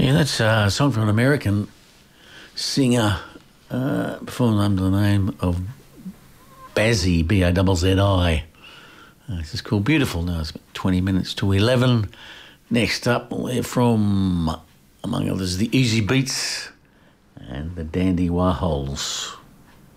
Yeah, that's a song from an American singer performed under the name of Bazzi, Bazzi. This is called Beautiful. Now it's 20 minutes to 11. Next up, we're from, among others, the Easy Beats and the Dandy Warhols.